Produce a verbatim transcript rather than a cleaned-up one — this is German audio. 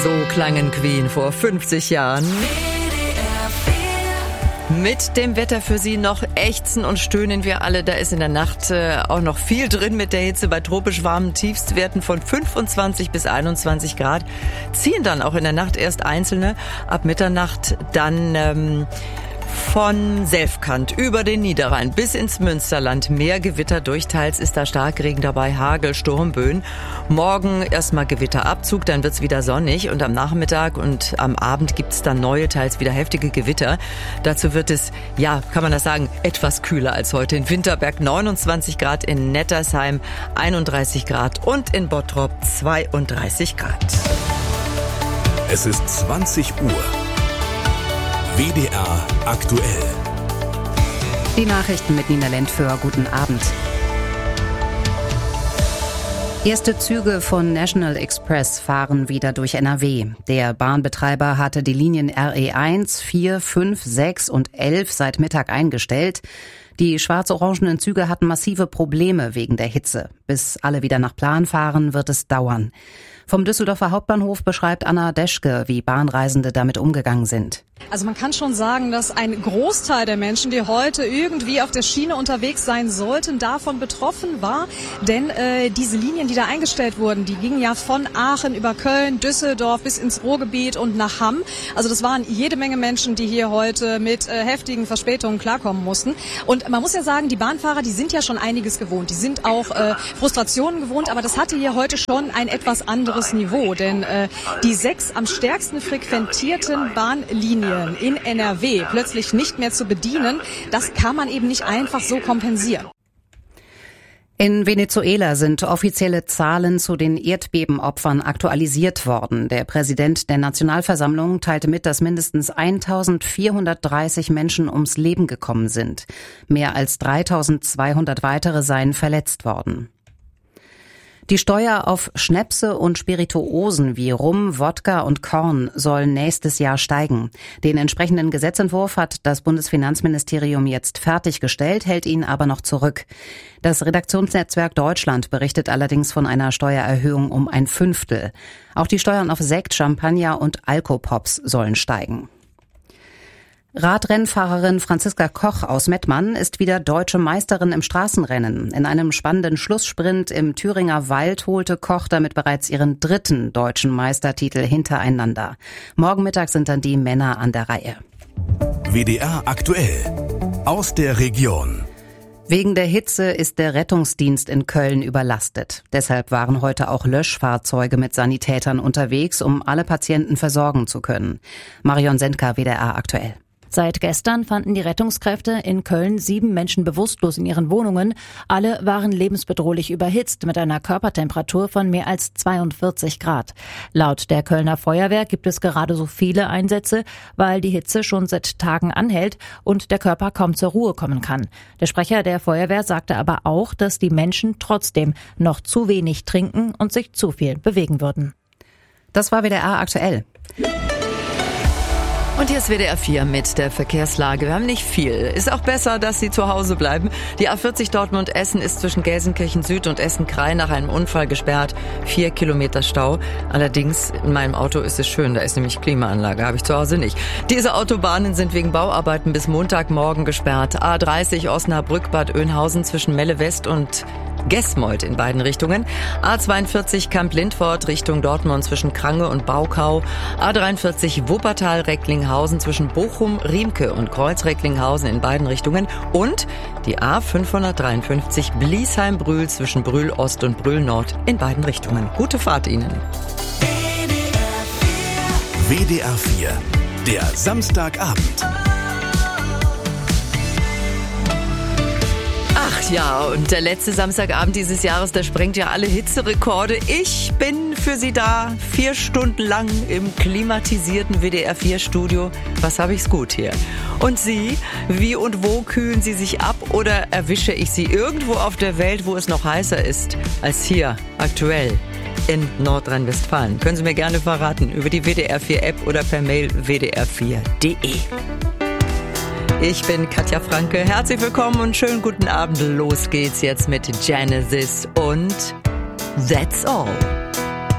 So klangen Queen vor fünfzig Jahren. Mit dem Wetter für Sie noch ächzen und stöhnen wir alle. Da ist in der Nacht äh, auch noch viel drin mit der Hitze bei tropisch warmen Tiefstwerten von fünfundzwanzig bis einundzwanzig Grad. Ziehen dann auch in der Nacht erst einzelne, ab Mitternacht dann ähm, von Selfkant über den Niederrhein bis ins Münsterland. Mehr Gewitter durch, teils ist da Starkregen dabei, Hagel, Sturmböen. Morgen erstmal Gewitterabzug, dann wird's wieder sonnig und am Nachmittag und am Abend gibt's dann neue, teils wieder heftige Gewitter. Dazu wird es, ja, kann man das sagen, etwas kühler als heute. In Winterberg neunundzwanzig Grad, in Nettersheim einunddreißig Grad und in Bottrop zweiunddreißig Grad. Es ist zwanzig Uhr. W D R aktuell. Die Nachrichten mit Nina Lentföhr. Guten Abend. Erste Züge von National Express fahren wieder durch N R W. Der Bahnbetreiber hatte die Linien R E eins, vier, fünf, sechs und elf seit Mittag eingestellt. Die schwarz-orangenen Züge hatten massive Probleme wegen der Hitze. Bis alle wieder nach Plan fahren, wird es dauern. Vom Düsseldorfer Hauptbahnhof beschreibt Anna Deschke, wie Bahnreisende damit umgegangen sind. Also man kann schon sagen, dass ein Großteil der Menschen, die heute irgendwie auf der Schiene unterwegs sein sollten, davon betroffen war. Denn äh, diese Linien, die da eingestellt wurden, die gingen ja von Aachen über Köln, Düsseldorf bis ins Ruhrgebiet und nach Hamm. Also das waren jede Menge Menschen, die hier heute mit äh, heftigen Verspätungen klarkommen mussten. Und man muss ja sagen, die Bahnfahrer, die sind ja schon einiges gewohnt. Die sind auch äh, Frustrationen gewohnt, aber das hatte hier heute schon ein etwas anderes Niveau. Denn äh, die sechs am stärksten frequentierten Bahnlinien in N R W plötzlich nicht mehr zu bedienen, das kann man eben nicht einfach so kompensieren. In Venezuela sind offizielle Zahlen zu den Erdbebenopfern aktualisiert worden. Der Präsident der Nationalversammlung teilte mit, dass mindestens eintausendvierhundertdreißig Menschen ums Leben gekommen sind. Mehr als dreitausendzweihundert weitere seien verletzt worden. Die Steuer auf Schnäpse und Spirituosen wie Rum, Wodka und Korn soll nächstes Jahr steigen. Den entsprechenden Gesetzentwurf hat das Bundesfinanzministerium jetzt fertiggestellt, hält ihn aber noch zurück. Das Redaktionsnetzwerk Deutschland berichtet allerdings von einer Steuererhöhung um ein Fünftel. Auch die Steuern auf Sekt, Champagner und Alkopops sollen steigen. Radrennfahrerin Franziska Koch aus Mettmann ist wieder deutsche Meisterin im Straßenrennen. In einem spannenden Schlusssprint im Thüringer Wald holte Koch damit bereits ihren dritten deutschen Meistertitel hintereinander. Morgen Mittag sind dann die Männer an der Reihe. W D R aktuell. Aus der Region. Wegen der Hitze ist der Rettungsdienst in Köln überlastet. Deshalb waren heute auch Löschfahrzeuge mit Sanitätern unterwegs, um alle Patienten versorgen zu können. Marion Sendka, W D R aktuell. Seit gestern fanden die Rettungskräfte in Köln sieben Menschen bewusstlos in ihren Wohnungen. Alle waren lebensbedrohlich überhitzt mit einer Körpertemperatur von mehr als zweiundvierzig Grad. Laut der Kölner Feuerwehr gibt es gerade so viele Einsätze, weil die Hitze schon seit Tagen anhält und der Körper kaum zur Ruhe kommen kann. Der Sprecher der Feuerwehr sagte aber auch, dass die Menschen trotzdem noch zu wenig trinken und sich zu viel bewegen würden. Das war W D R aktuell. Und hier ist W D R vier mit der Verkehrslage. Wir haben nicht viel. Ist auch besser, dass Sie zu Hause bleiben. Die A vierzig Dortmund-Essen ist zwischen Gelsenkirchen Süd und Essen-Krei nach einem Unfall gesperrt. Vier Kilometer Stau. Allerdings, in meinem Auto ist es schön. Da ist nämlich Klimaanlage. Habe ich zu Hause nicht. Diese Autobahnen sind wegen Bauarbeiten bis Montagmorgen gesperrt. A dreißig Osnabrück-Bad Oeynhausen zwischen Melle West und Gesmold in beiden Richtungen. A zweiundvierzig Kamp-Lindfort Richtung Dortmund zwischen Krange und Baukau. A dreiundvierzig Wuppertal-Recklinghausen zwischen Bochum, Riemke und Kreuz-Recklinghausen in beiden Richtungen. Und die A fünfhundertdreiundfünfzig Bliesheim-Brühl zwischen Brühl Ost und Brühl Nord in beiden Richtungen. Gute Fahrt Ihnen. W D R vier, der Samstagabend. Ach ja, und der letzte Samstagabend dieses Jahres, der sprengt ja alle Hitzerekorde. Ich bin für Sie da, vier Stunden lang im klimatisierten W D R vier Studio. Was habe ich's gut hier? Und Sie, wie und wo kühlen Sie sich ab oder erwische ich Sie irgendwo auf der Welt, wo es noch heißer ist als hier aktuell in Nordrhein-Westfalen? Können Sie mir gerne verraten über die W D R vier App oder per Mail w d r vier punkt d e. Ich bin Katja Franke. Herzlich willkommen und schönen guten Abend. Los geht's jetzt mit Genesis und That's All.